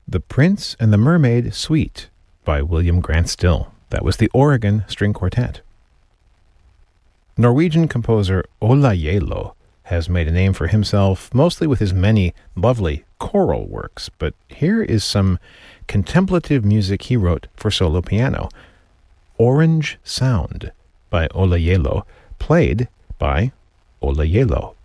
The Prince and the Mermaid Suite by William Grant Still. That was the Oregon String Quartet. Norwegian composer Ola Gjeilo has made a name for himself mostly with his many lovely choral works, but here is some contemplative music he wrote for solo piano. Orange Sound by Ola Gjeilo, played by Ola Gjeilo.